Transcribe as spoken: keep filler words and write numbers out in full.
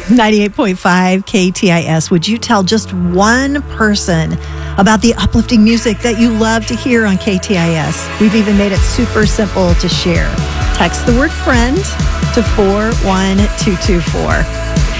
ninety-eight point five K T I S. Would you tell just one person about the uplifting music that you love to hear on K T I S? We've even made it super simple to share. Text the word friend to four one two two four.